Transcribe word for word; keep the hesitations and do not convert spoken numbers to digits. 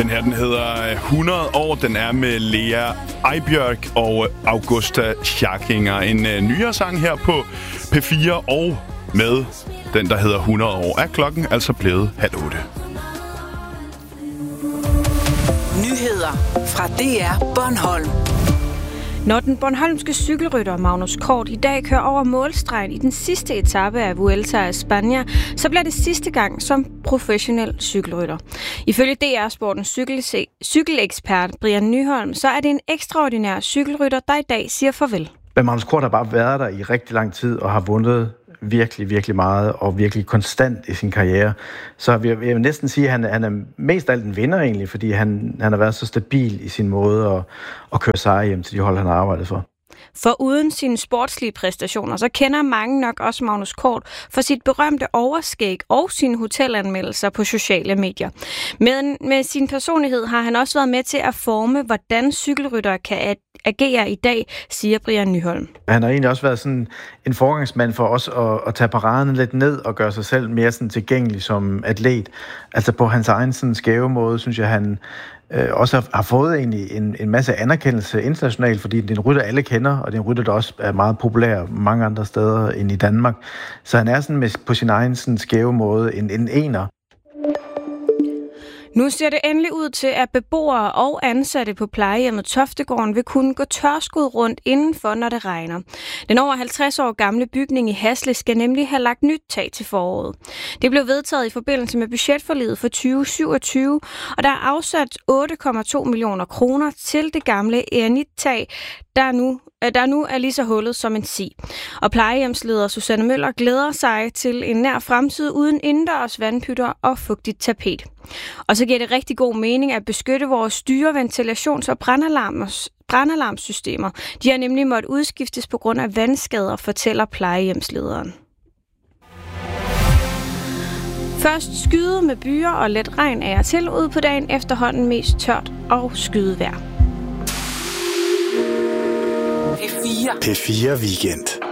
Den her, den hedder hundrede år. Den er med Lea Eibjørk og Augusta Scharkinger. En uh, nyere sang her på P fire, og med den, der hedder hundrede år, er klokken altså blevet halv otte. Nyheder fra D R Bornholm. Når den bornholmske cykelrytter Magnus Kort i dag kører over målstregen i den sidste etape af Vuelta a España, så bliver det sidste gang som professionel cykelrytter. Ifølge D R Sportens cykel- cykelekspert Brian Nyholm, så er det en ekstraordinær cykelrytter, der i dag siger farvel. Men Magnus Kort har bare været der i rigtig lang tid og har vundet virkelig, virkelig meget og virkelig konstant i sin karriere. Så jeg vil, jeg vil næsten sige, at han, han er mest af alt en vinder egentlig, fordi han, han har været så stabil i sin måde at, at køre sejre hjem til de hold, han har arbejdet for. For uden sine sportslige præstationer, så kender mange nok også Magnus Kort for sit berømte overskæg og sine hotelanmeldelser på sociale medier. Men med sin personlighed har han også været med til at forme, hvordan cykelryttere kan agere i dag, siger Brian Nyholm. Han har egentlig også været sådan en forgangsmand for os at, at tage paraderne lidt ned og gøre sig selv mere sådan tilgængelig som atlet. Altså på hans egen sådan skæve måde, synes jeg, han øh, også har, har fået egentlig en, en masse anerkendelse internationalt, fordi det er en rytter, alle kender, og det er en rytter, der også er meget populær mange andre steder end i Danmark. Så han er sådan med, på sin egen sådan skæve måde en, en ener. Nu ser det endelig ud til, at beboere og ansatte på plejehjemmet Toftegården vil kunne gå tørskud rundt indenfor, når det regner. Den over halvtreds år gamle bygning i Hasle skal nemlig have lagt nyt tag til foråret. Det blev vedtaget i forbindelse med budgetforliget for tyve syvogtyve, og der er afsat otte komma to millioner kroner til det gamle Eanit-tag, der nu, der nu er lige så hullet som en si. Og plejehjemsleder Susanne Møller glæder sig til en nær fremtid uden indendørs vandpytter og fugtigt tapet. Og så giver det rigtig god mening at beskytte vores dyre ventilations- og brandalarmsystemer. De har nemlig måttet udskiftes på grund af vandskader, fortæller plejehjemslederen. Først skyde med byer og let regn af og til, ud på dagen efterhånden mest tørt og skydevejr. P fire. P fire Weekend.